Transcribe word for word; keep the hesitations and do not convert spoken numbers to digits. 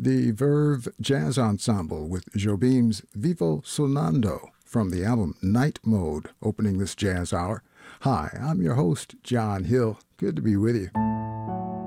the Verve Jazz Ensemble with Jobim's Vivo Sonando from the album Night Mode, opening this jazz hour. Hi, I'm your host, John Hill. Good to be with you.